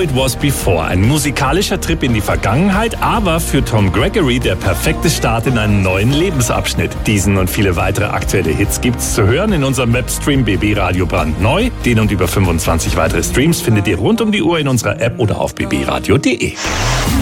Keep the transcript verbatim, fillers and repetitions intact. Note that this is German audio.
It Was Before. Ein musikalischer Trip in die Vergangenheit, aber für Tom Gregory der perfekte Start in einen neuen Lebensabschnitt. Diesen und viele weitere aktuelle Hits gibt's zu hören in unserem Webstream B B Radio brandneu. Den und über fünfundzwanzig weitere Streams findet ihr rund um die Uhr in unserer App oder auf b b radio punkt d e.